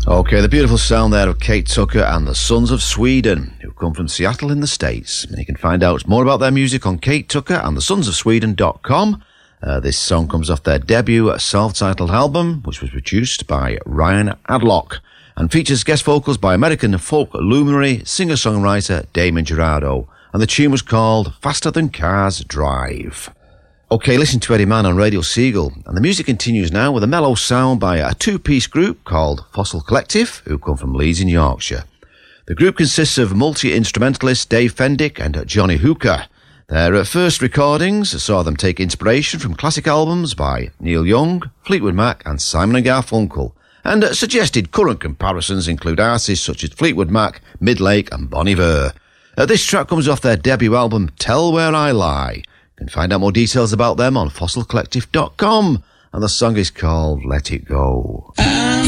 Okay, the beautiful sound there of Kate Tucker and the Sons of Sweden, who come from Seattle in the States. And you can find out more about their music on Kate Tucker and the sonsofsweden.com. This song comes off their debut self-titled album, which was produced by Ryan Adlock, and features guest vocals by American folk luminary, singer-songwriter Damon Jurado. And the tune was called Faster Than Cars Drive. Okay, listen to Eddie Mann on Radio Seagull, and the music continues now with a mellow sound by a two-piece group called Fossil Collective, who come from Leeds in Yorkshire. The group consists of multi-instrumentalist Dave Fendick and Johnny Hooker. Their first recordings saw them take inspiration from classic albums by Neil Young, Fleetwood Mac and Simon & Garfunkel, and suggested current comparisons include artists such as Fleetwood Mac, Midlake and Bon Iver. This track comes off their debut album Tell Where I Lie. You can find out more details about them on fossilcollective.com, and the song is called Let It Go.